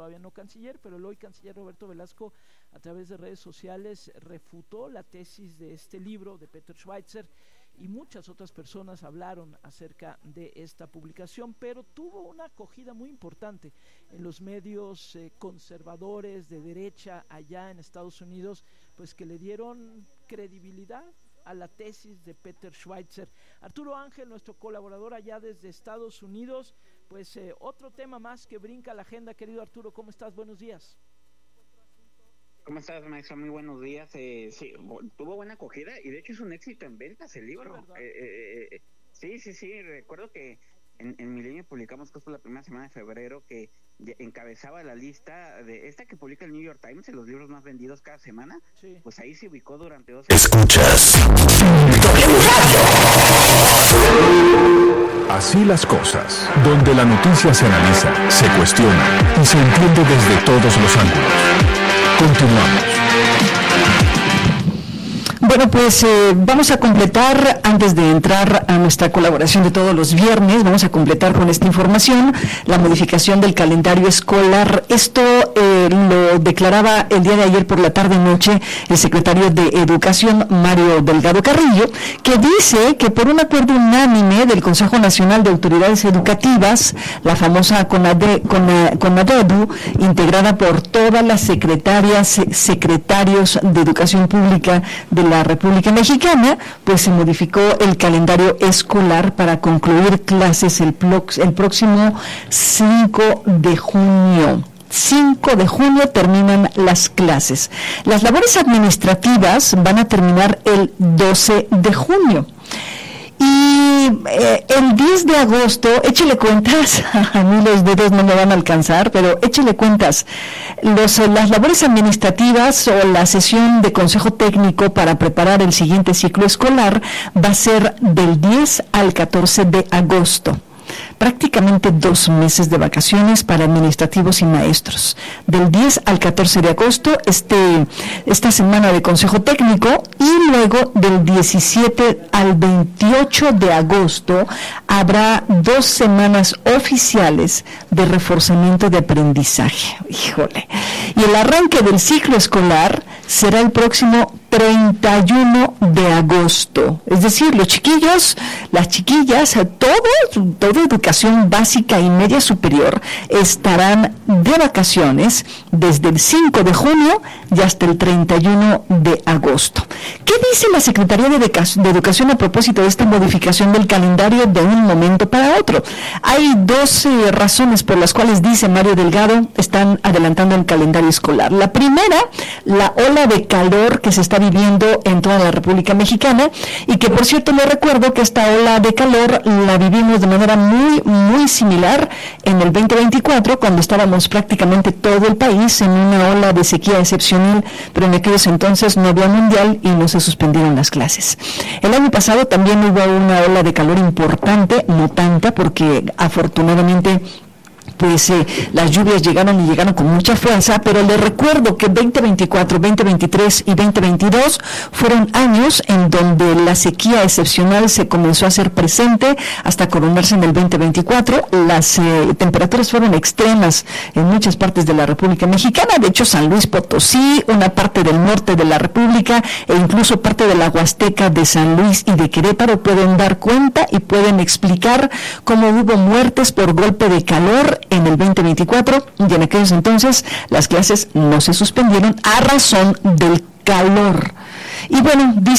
todavía no canciller, pero el hoy canciller Roberto Velasco, a través de redes sociales, refutó la tesis de este libro de Peter Schweizer, y muchas otras personas hablaron acerca de esta publicación, pero tuvo una acogida muy importante en los medios conservadores de derecha allá en Estados Unidos, pues que le dieron credibilidad a la tesis de Peter Schweizer. Arturo Ángel, nuestro colaborador allá desde Estados Unidos, pues otro tema más que brinca la agenda. Querido Arturo, ¿cómo estás? Buenos días. ¿Cómo estás, maestro? Muy buenos días. Sí, tuvo buena acogida y de hecho es un éxito en ventas el libro. Sí. Recuerdo que en Milenio publicamos justo la primera semana de febrero que encabezaba la lista de esta que publica el New York Times en los libros más vendidos cada semana. Sí. Pues ahí se ubicó durante 2 años. Escuchas Así las cosas, donde la noticia se analiza, se cuestiona y se entiende desde todos los ángulos. Continuamos. Bueno, pues vamos a completar, antes de entrar a nuestra colaboración de todos los viernes, vamos a completar con esta información la modificación del calendario escolar. Esto lo declaraba el día de ayer por la tarde-noche el secretario de Educación, Mario Delgado Carrillo, que dice que por un acuerdo unánime del Consejo Nacional de Autoridades Educativas, la famosa CONADEDU, integrada por todas las secretarios de Educación Pública de la República Mexicana, pues se modificó el calendario escolar para concluir clases el próximo 5 de junio. 5 de junio terminan las clases. Las labores administrativas van a terminar el 12 de junio. Y el 10 de agosto, échele cuentas, a mí los dedos no me van a alcanzar, pero échele cuentas, las labores administrativas o la sesión de consejo técnico para preparar el siguiente ciclo escolar va a ser del 10 al 14 de agosto. Prácticamente 2 meses de vacaciones para administrativos y maestros. Del 10 al 14 de agosto, esta semana de consejo técnico, y luego del 17 al 28 de agosto habrá 2 semanas oficiales de reforzamiento de aprendizaje. Híjole. Y el arranque del ciclo escolar será el próximo 31 de agosto. Es decir, los chiquillos, las chiquillas, toda educación básica y media superior estarán de vacaciones desde el 5 de junio y hasta el 31 de agosto. ¿Qué dice la Secretaría de Educación a propósito de esta modificación del calendario de un momento para otro? Hay 12 razones por las cuales, dice Mario Delgado, están adelantando el calendario escolar. La primera, la ola de calor que se está viviendo en toda la República Mexicana, y que por cierto le recuerdo que esta ola de calor la vivimos de manera muy similar en el 2024, cuando estábamos prácticamente todo el país en una ola de sequía excepcional, pero en aquellos entonces no había mundial y no se suspendieron las clases. El año pasado también hubo una ola de calor importante, no tanta, porque afortunadamente pues las lluvias llegaron con mucha fuerza, pero les recuerdo que 2024, 2023 y 2022 fueron años en donde la sequía excepcional se comenzó a hacer presente hasta coronarse en el 2024. Las temperaturas fueron extremas en muchas partes de la República Mexicana. De hecho, San Luis Potosí, una parte del norte de la República e incluso parte de la Huasteca de San Luis y de Querétaro pueden dar cuenta y pueden explicar cómo hubo muertes por golpe de calor en el 2024, y en aquellos entonces las clases no se suspendieron a razón del calor. Y bueno, dice